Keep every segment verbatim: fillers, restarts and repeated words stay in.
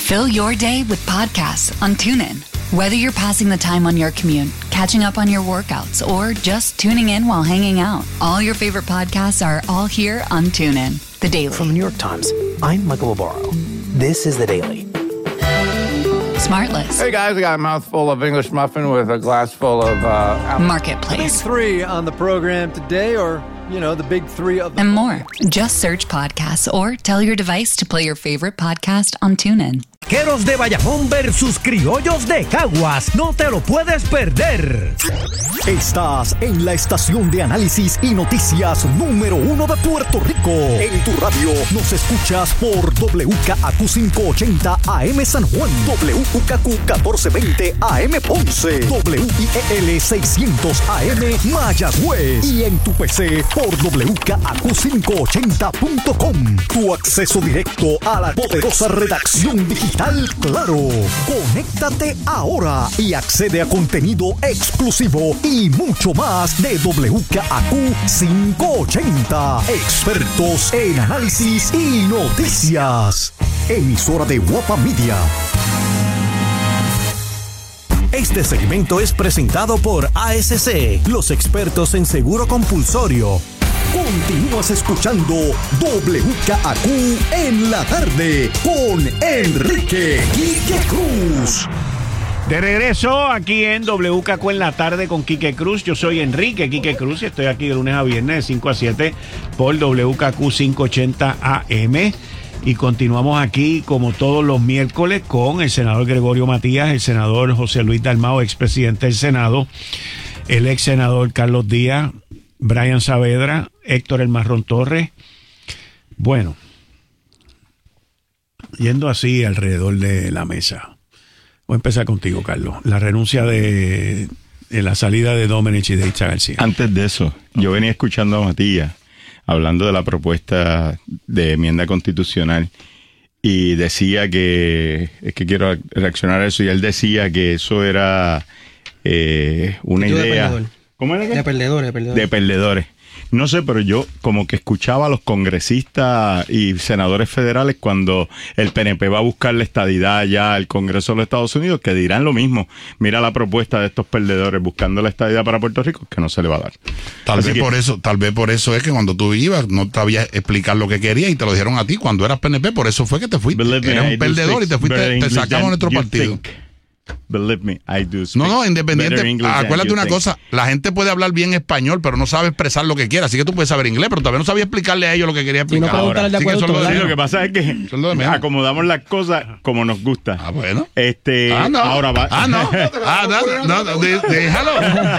Fill your day with podcasts on TuneIn. Whether you're passing the time on your commute, catching up on your workouts, or just tuning in while hanging out, all your favorite podcasts are all here on TuneIn. The Daily. From the New York Times, I'm Michael Barbaro. This is The Daily. Smartless. Hey guys, I got a mouthful of English muffin with a glass full of uh, Marketplace. Big three on the program today, or, you know, the big three of the... And more. Just search podcasts or tell your device to play your favorite podcast on TuneIn. Vaqueros de Bayamón versus Criollos de Caguas. No te lo puedes perder. Estás en la estación de análisis y noticias número uno de Puerto Rico. En tu radio nos escuchas por W K A Q quinientos ochenta A M San Juan, W K Q catorce veinte A M Ponce, W I E L seiscientos A M Mayagüez y en tu P C por W K A Q quinientos ochenta punto com. Tu acceso directo a la poderosa redacción digital Claro. Conéctate ahora y accede a contenido exclusivo y mucho más de W K A Q quinientos ochenta. Expertos en análisis y noticias. Emisora de Guapa Media. Este segmento es presentado por A S C, los expertos en seguro compulsorio. Continúas escuchando W K A Q en la tarde con Enrique Quique Cruz. De regreso aquí en W K Q en la tarde con Quique Cruz. Yo soy Enrique Quique Cruz y estoy aquí de lunes a viernes de cinco a siete por W K Q quinientos ochenta A M. Y continuamos aquí como todos los miércoles con el senador Gregorio Matías, el senador José Luis Dalmau, expresidente del Senado, el ex senador Carlos Díaz, Brian Saavedra, Héctor El Marrón Torres. Bueno, yendo así alrededor de la mesa. Voy a empezar contigo, Carlos. La renuncia de, de la salida de Domenech y de Itza García. Antes de eso, yo venía escuchando a Matías hablando de la propuesta de enmienda constitucional y decía que, es que quiero reaccionar a eso, y él decía que eso era eh, una idea... ¿Cómo era que? De perdedores, de perdedores. De perdedores. No sé, pero yo como que escuchaba a los congresistas y senadores federales cuando el P N P va a buscar la estadidad ya al Congreso de los Estados Unidos, que dirán lo mismo. Mira la propuesta de estos perdedores buscando la estadidad para Puerto Rico, que no se le va a dar. Tal Así vez que, por eso, tal vez por eso es que cuando tú ibas no sabías explicar lo que querías y te lo dijeron a ti cuando eras P N P, por eso fue que te fuiste. Eras un perdedor y te fuiste, te sacamos nuestro partido. Think. Believe me, I do no, no, independiente. Acuérdate una think. cosa, la gente puede hablar bien español, pero no sabe expresar lo que quiera. Así que tú puedes saber inglés, pero todavía no sabía explicarle a ellos lo que quería explicar. Y no ahora. De Así que eso lo, sí, lo que pasa es que acomodamos las cosas como nos gusta. Ah, bueno. Este, ah, no. ahora va. Ah, no. Ah, no, no, no de, déjalo.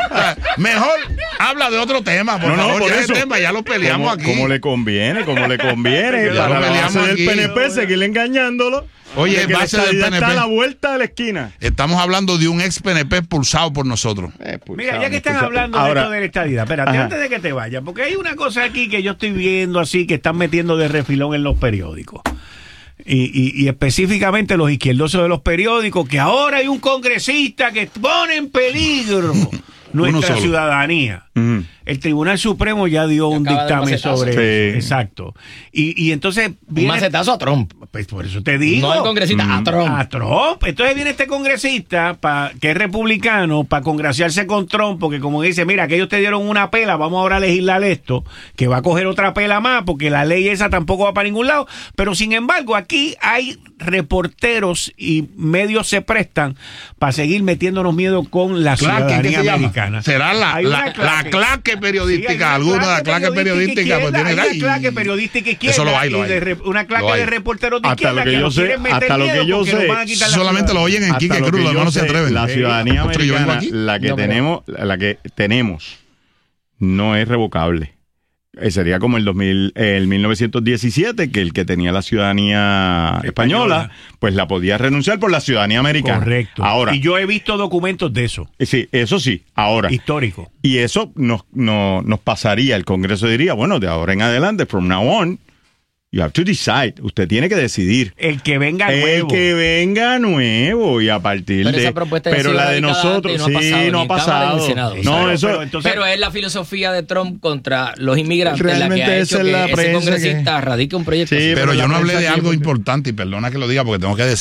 Mejor habla de otro tema, por no, no, favor. Por ya eso. El tema ya lo peleamos como, aquí. Como le conviene, como le conviene. ya para lo peleamos del aquí. P N P, seguirle engañándolo. Oye, que base del P N P. Está a la vuelta de la esquina. Estamos hablando de un ex P N P expulsado por nosotros. Eh, expulsado, Mira, ya que están expulsado. hablando Ahora, de esto de la estadidad, espérate, ajá. antes de que te vayas, porque hay una cosa aquí que yo estoy viendo así que están metiendo de refilón en los periódicos. Y, y, y específicamente los izquierdosos de los periódicos, que ahora hay un congresista que pone en peligro nuestra ciudadanía. Uh-huh. El Tribunal Supremo ya dio un dictamen sobre sí. eso. Exacto. Y, y entonces viene... Un macetazo a Trump. Pues por eso te digo. No al congresista, mm. a Trump. A Trump. Entonces viene este congresista pa, que es republicano para congraciarse con Trump, porque como dice, mira, que ellos te dieron una pela, vamos ahora a legislar esto, que va a coger otra pela más, porque la ley esa tampoco va para ningún lado. Pero sin embargo, aquí hay reporteros y medios se prestan para seguir metiéndonos miedo con la claque, ciudadanía americana. Será la, la, la claque periodística, sí, alguna de las claques periodísticas pues tienen ahí. Una claque periodística izquierda. Eso lo hay, lo hay. De re, una claque de reporteros de hasta izquierda lo que, que yo nos sé, quieren meter hasta lo que yo sé, solamente lo oyen en Quique Cruz, los demás no se atreven. La ciudadanía americana, la que tenemos, la que tenemos, no es revocable. Eh, sería como el dos mil, eh, el mil novecientos diecisiete, que el que tenía la ciudadanía española, española, pues la podía renunciar por la ciudadanía americana. Correcto. Ahora, y yo he visto documentos de eso. Sí, eso sí. Ahora. Histórico. Y eso nos, nos, nos pasaría, el Congreso diría, bueno, de ahora en adelante, from now on, you have to decide. Usted tiene que decidir. El que venga nuevo. El que venga nuevo y a partir pero de... Esa propuesta pero la de nosotros, no ha sí, pasado, no ha pasado. No, eso... Pero, entonces, pero es la filosofía de Trump contra los inmigrantes realmente la que ha hecho es que la ese congresista que... radique un proyecto. Sí, pero, pero yo no hablé de algo importante, y perdona que lo diga porque tengo que decir.